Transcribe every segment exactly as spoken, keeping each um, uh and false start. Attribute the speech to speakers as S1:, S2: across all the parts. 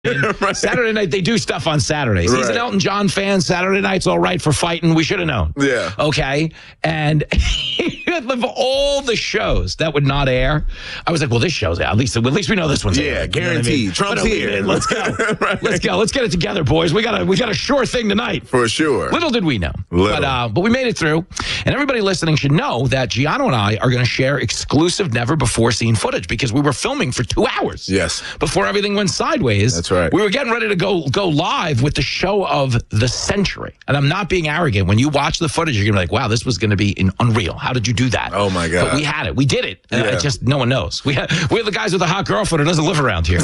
S1: Right.
S2: Saturday night, they do stuff on Saturdays. He's an
S1: Right.
S2: Elton John fan. Saturday night's all right for fighting. We should have known.
S1: Yeah.
S2: Okay. And of all the shows that would not air, I was like, well, this show's out. At least, at least we know this one's
S1: Yeah,
S2: airing. You know what I mean?
S1: guaranteed. Trump's
S2: But
S1: here.
S2: Let's go.
S1: Right.
S2: Let's go. Let's get it together, boys. We got a we got a sure thing tonight.
S1: For sure.
S2: Little did we know.
S1: Little.
S2: But, uh, but we made it through. And everybody listening should know that Gianno and I are going to share exclusive, never-before-seen footage because we were filming for two hours.
S1: Yes.
S2: Before everything went sideways.
S1: That's right.
S2: We were getting ready to go go live with the show of the century. And I'm not being arrogant. When you watch the footage, you're going to be like, wow, this was going to to be in unreal. How did you do that?
S1: Oh, my God.
S2: But we had it. We did it. Uh,
S1: Yeah.
S2: just no one knows. We had, we're the guys with a hot girlfriend who doesn't live around here.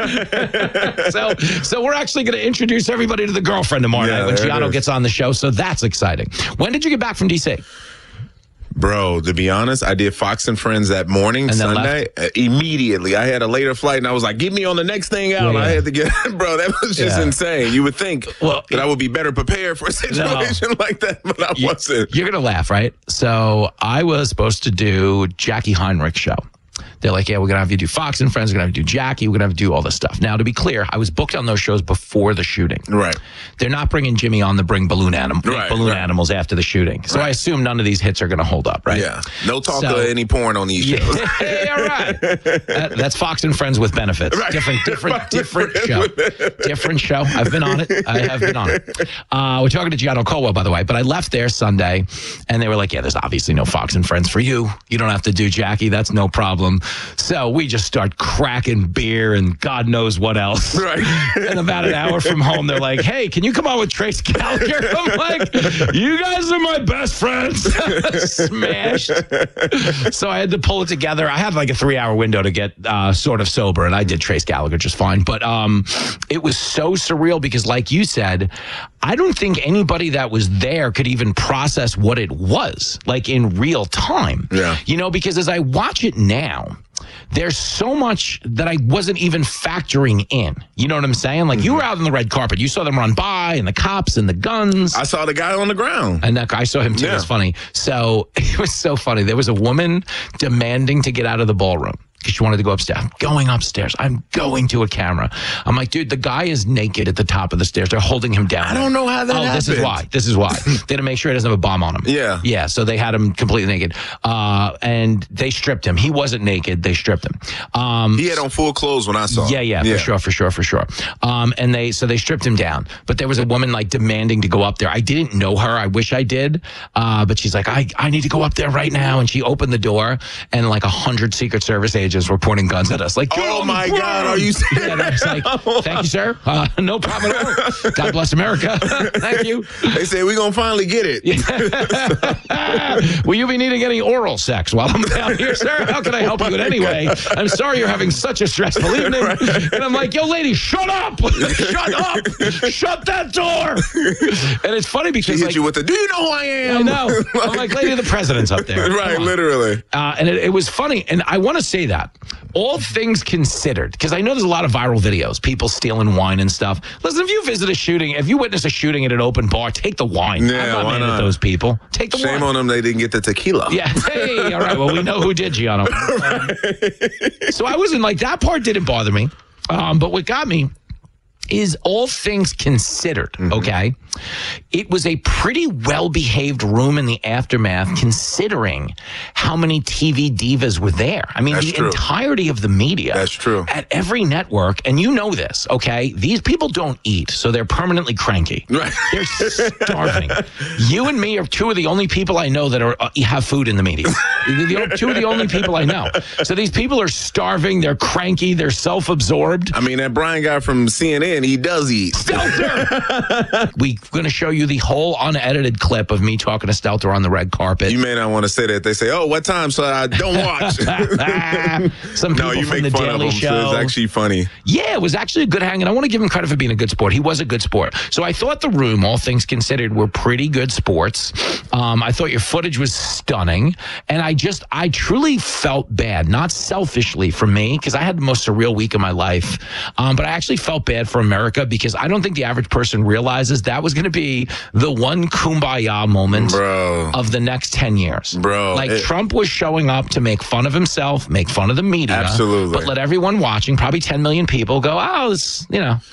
S2: so so we're actually going to introduce everybody to the girlfriend tomorrow
S1: Yeah,
S2: night when
S1: there it
S2: Gianno
S1: is.
S2: gets on the show. So that's exciting. When did you get back from D C?
S1: Bro, to be honest, I did Fox and Friends that morning,
S2: And then
S1: Sunday. Uh, immediately. I had a later flight, and I was like, get me on the next thing out.
S2: Yeah,
S1: I
S2: yeah.
S1: had to get, bro, that was just
S2: Yeah.
S1: insane. You would think
S2: Well,
S1: that I would be better prepared for a situation like that, but I
S2: You-
S1: wasn't.
S2: You're going to laugh, right? So I was supposed to do Jackie Heinrich's show. They're like, yeah, we're going to have you do Fox and Friends. We're going to have you do Jackie. We're going to have you do all this stuff. Now, to be clear, I was booked on those shows before the shooting.
S1: Right.
S2: They're not bringing Jimmy on to bring balloon, anim- make
S1: Right,
S2: balloon
S1: right.
S2: animals after the shooting. So I assume none of these hits are going to hold up, right?
S1: Yeah. No talk
S2: So-
S1: of any porn on these shows.
S2: Yeah, right. That- that's Fox and Friends with benefits.
S1: Right.
S2: Different, different,
S1: Fox and
S2: different
S1: Friends
S2: show.
S1: with benefits.
S2: Different show. I've been on it. I have been on it. Uh, we're talking to Gianno Colwell, by the way, but I left there Sunday, and they were like, yeah, there's obviously no Fox and Friends for you. You don't have to do Jackie. That's no problem. So we just start cracking beer and God knows what else.
S1: Right.
S2: And about an hour from home, they're like, hey, can you come on with Trace Gallagher? I'm like, you guys are my best friends. Smashed. So I had to pull it together. I had like a three hour window to get uh, sort of sober, and I did Trace Gallagher just fine. But um, it was so surreal because, like you said, I don't think anybody that was there could even process what it was like in real time.
S1: Yeah.
S2: You know, because as I watch it now, there's so much that I wasn't even factoring in. You know what I'm saying? Like, you were out on the red carpet. You saw them run by, and the cops and the guns.
S1: I saw the guy on the ground.
S2: And that guy, I saw him too.
S1: Yeah.
S2: It was funny. So it was so funny. There was a woman demanding to get out of the ballroom because she wanted to go upstairs. I'm going upstairs. I'm going to a camera. I'm like, dude, the guy is naked at the top of the stairs. They're holding him down.
S1: I don't know how that
S2: Oh, this is
S1: happened.
S2: why. This is why. They had to make sure he doesn't have a bomb on him.
S1: Yeah.
S2: Yeah. So they had him completely naked. Uh, and they stripped him. He wasn't naked. They stripped him. Um,
S1: He had on full clothes when I saw him.
S2: yeah, yeah, for sure, for sure, for sure. Um, and they, so they stripped him down. But there was a woman like demanding to go up there. I didn't know her. I wish I did. Uh, but she's like, I, I need to go up there right now. And she opened the door, and like a hundred Secret Service agents were pointing guns at us. Like, get
S1: Oh,
S2: on the
S1: my
S2: ground.
S1: God, are you serious?
S2: Yeah, and I was like, thank you, sir. Uh, no problem at all. God bless America. Thank you.
S1: They said, we're going to finally get it.
S2: Will you be needing any oral sex while I'm down here, sir? How can I help you in any way? I'm sorry you're having such a stressful evening. And I'm like, yo, lady, shut up. Shut up. Shut that door. And it's funny
S1: She
S2: because,
S1: hit
S2: like,
S1: you with the, do you know who I am?
S2: I know. I'm like, lady, the president's up there.
S1: Right,
S2: Come on.
S1: literally.
S2: Uh, and it, it was funny. And I want to say that, all things considered, because I know there's a lot of viral videos, people stealing wine and stuff. Listen, if you visit a shooting, if you witness a shooting at an open bar, take the wine.
S1: Yeah,
S2: I'm not
S1: why
S2: mad at
S1: not?
S2: those people. Take the
S1: Shame
S2: wine.
S1: on them they didn't get the tequila.
S2: Yeah. Hey, all right. Well, we know who did, Gianno. Um, so I wasn't like, that part didn't bother me. Um, but what got me is, all things considered,
S1: Mm-hmm.
S2: okay, it was a pretty well-behaved room in the aftermath, considering how many T V divas were there. I mean,
S1: That's
S2: the
S1: true.
S2: entirety of the media.
S1: That's true.
S2: At every network, and you know this, okay, these people don't eat, so they're permanently cranky.
S1: Right.
S2: They're starving. You and me are two of the only people I know that are uh, have food in the media. They're the o- two of the only people I know. So these people are starving. They're cranky. They're self-absorbed.
S1: I mean, that Brian guy from C N N, he does eat.
S2: Stelter. We're going to show you the whole unedited clip of me talking to Stelter on the red carpet.
S1: You may not want to say that. They say, oh, what time? So I don't watch.
S2: Some people
S1: No, you
S2: from
S1: make
S2: the
S1: fun
S2: Daily
S1: of him,
S2: Show.
S1: so it's actually funny.
S2: Yeah, it was actually a good hang, and I want to give him credit for being a good sport. He was a good sport. So I thought the room, all things considered, were pretty good sports. Um, I thought your footage was stunning, and I just, I truly felt bad, not selfishly for me, because I had the most surreal week of my life, um, but I actually felt bad for America, because I don't think the average person realizes that was going to be the one kumbaya moment
S1: Bro.
S2: of the next ten years.
S1: Bro,
S2: Like,
S1: it-
S2: Trump was showing up to make fun of himself, make fun of the media.
S1: Absolutely.
S2: But let everyone watching, probably ten million people, go, oh, this, you know.